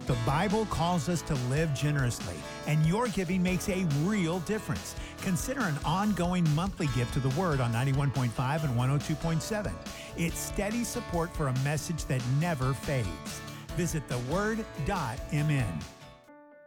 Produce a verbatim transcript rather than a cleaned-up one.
The Bible calls us to live generously, and your giving makes a real difference. Consider an ongoing monthly gift to the Word on ninety-one point five and one oh two point seven. It's steady support for a message that never fades. Visit the word dot m n.